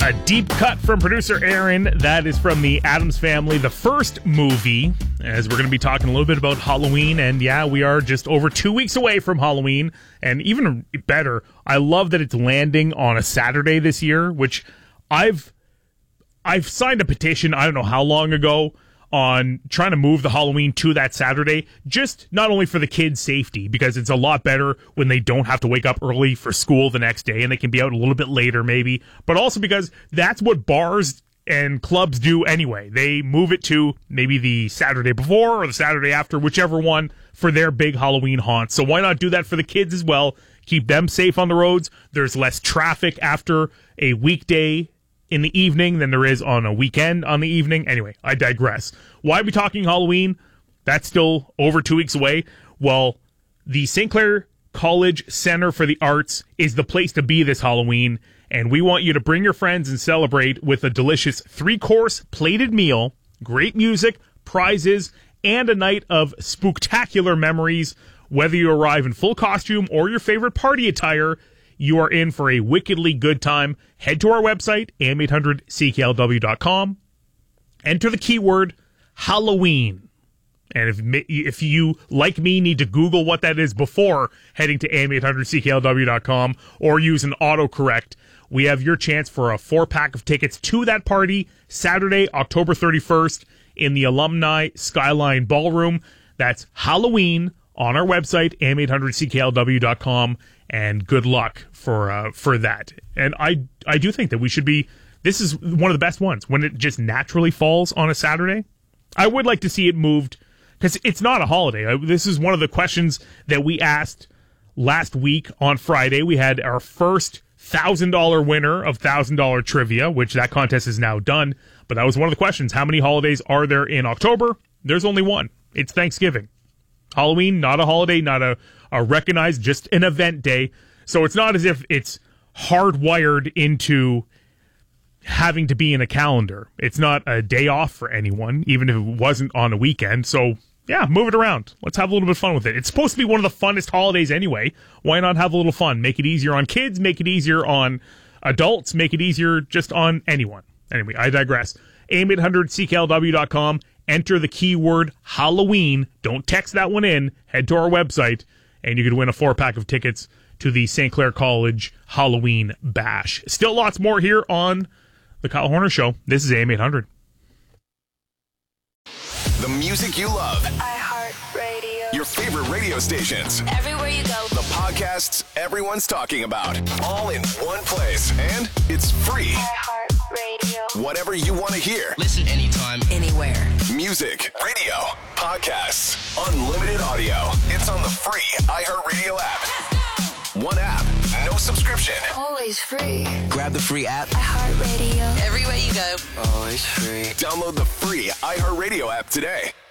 A deep cut from producer Aaron. That is from the Addams Family, the first movie, as we're going to be talking a little bit about Halloween. And yeah, we are just over 2 weeks away from Halloween. And even better, I love that it's landing on a Saturday this year, which I've signed a petition, I don't know how long ago, on trying to move the Halloween to that Saturday, just not only for the kids' safety, because it's a lot better when they don't have to wake up early for school the next day and they can be out a little bit later maybe, but also because that's what bars and clubs do anyway. They move it to maybe the Saturday before or the Saturday after, whichever one, for their big Halloween haunts. So why not do that for the kids as well? Keep them safe on the roads. There's less traffic after a weekday in the evening than there is on a weekend on the evening. Anyway, I digress. Why are we talking Halloween? That's still over 2 weeks away. Well, the St. Clair College Center for the Arts is the place to be this Halloween, and we want you to bring your friends and celebrate with a delicious 3-course plated meal, great music, prizes, and a night of spooktacular memories. Whether you arrive in full costume or your favorite party attire, you are in for a wickedly good time. Head to our website, am800cklw.com. Enter the keyword Halloween. And if you, like me, need to Google what that is before heading to am800cklw.com or use an autocorrect, we have your chance for a 4-pack of tickets to that party Saturday, October 31st in the Alumni Skyline Ballroom. That's Halloween on our website, am800cklw.com. And good luck for that. And I do think that we should be, this is one of the best ones, when it just naturally falls on a Saturday. I would like to see it moved, because it's not a holiday. This is one of the questions that we asked last week on Friday. We had our first $1,000 winner of $1,000 trivia, which that contest is now done. But that was one of the questions. How many holidays are there in October? There's only one. It's Thanksgiving. Halloween, not a holiday, not a recognized, just an event day. So it's not as if it's hardwired into having to be in a calendar. It's not a day off for anyone, even if it wasn't on a weekend. So yeah, move it around. Let's have a little bit of fun with it. It's supposed to be one of the funnest holidays anyway. Why not have a little fun? Make it easier on kids, make it easier on adults, make it easier just on anyone. Anyway, I digress. am800cklw.com. Enter the keyword Halloween. Don't text that one in. Head to our website, and you could win a 4-pack of tickets to the St. Clair College Halloween Bash. Still lots more here on The Kyle Horner Show. This is AM800. The music you love. iHeartRadio. Your favorite radio stations. Everywhere you go. The podcasts everyone's talking about. All in one place. And it's free. iHeartRadio. Whatever you want to hear. Listen anytime, Anywhere. Music, radio, podcasts, unlimited audio. It's on the free iHeartRadio app. One app, no subscription. Always free. grab the free app. iHeartRadio. Everywhere you go. Always free. Download the free iHeartRadio app today.